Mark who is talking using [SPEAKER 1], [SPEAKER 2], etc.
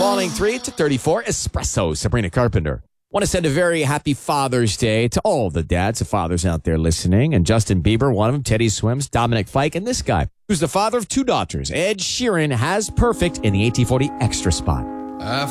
[SPEAKER 1] Falling 3 to 34, Espresso, Sabrina Carpenter. Want to send a very happy Father's Day to all the dads and fathers out there listening. And Justin Bieber, one of them, Teddy Swims, Dominic Fike, and this guy, who's the father of 2 daughters. Ed Sheeran has Perfect in the 1840 extra spot.